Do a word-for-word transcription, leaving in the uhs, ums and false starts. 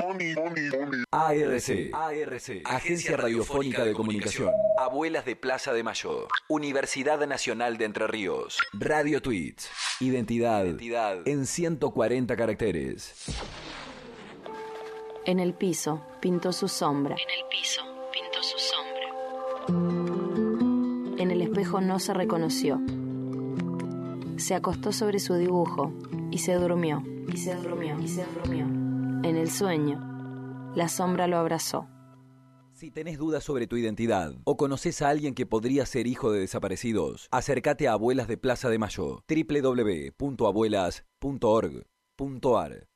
A R C, A R C, Agencia Radiofónica de Comunicación. Abuelas de Plaza de Mayo. Universidad Nacional de Entre Ríos. Radio Tweets. Identidad, Identidad en ciento cuarenta caracteres. En el piso pintó su sombra. En el piso pintó su sombra. En el espejo no se reconoció. Se acostó sobre su dibujo y se durmió. Y se durmió. Y se durmió. En el sueño, la sombra lo abrazó. Si tenés dudas sobre tu identidad o conoces a alguien que podría ser hijo de desaparecidos, acércate a Abuelas de Plaza de Mayo. doble u doble u doble u punto abuelas punto org punto a r